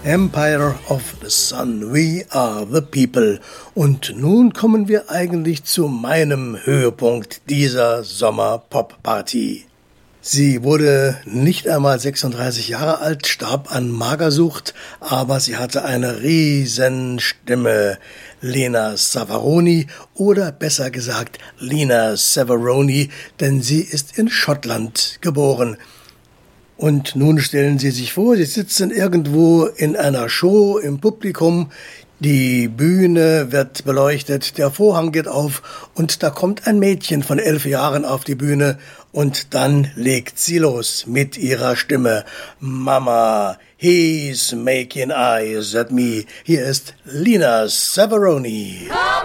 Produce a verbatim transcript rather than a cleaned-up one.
Empire of the Sun, we are the people. Und nun kommen wir eigentlich zu meinem Höhepunkt dieser Sommer-Pop-Party. Sie wurde nicht einmal sechsunddreißig Jahre alt, starb an Magersucht, aber sie hatte eine Riesenstimme. Lena Savaroni oder besser gesagt Lena Savaroni, denn sie ist in Schottland geboren. Und nun stellen Sie sich vor, Sie sitzen irgendwo in einer Show im Publikum, die Bühne wird beleuchtet, der Vorhang geht auf und da kommt ein Mädchen von elf Jahren auf die Bühne und dann legt sie los mit ihrer Stimme. Mama, he's making eyes at me. Hier ist Lena Savaroni.